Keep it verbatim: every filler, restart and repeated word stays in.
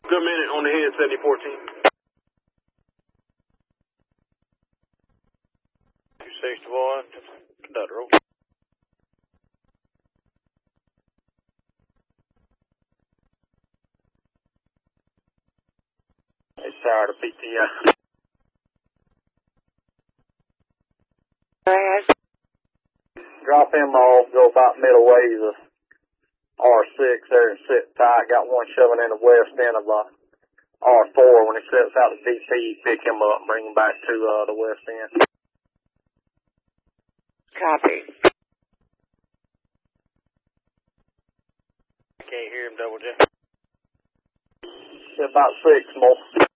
Good minute on the head, seventy fourteen. two sixty-one, conductor. It's tired of P T I. Drop him off, go about middle ways of R six there and sit tight. Got one shoving in the west end of uh, R four. When he sets out the D P, pick him up and bring him back to uh, the west end. Copy. Can't hear him, double J. About six more.